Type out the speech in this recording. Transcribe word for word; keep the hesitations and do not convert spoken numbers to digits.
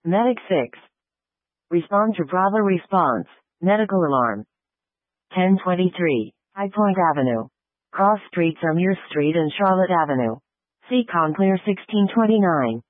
Medic six. Respond to Bravo response. Medical alarm. ten twenty-three. High Point Avenue. Cross streets are Muir Street and Charlotte Avenue. Seacon Clear sixteen twenty-nine.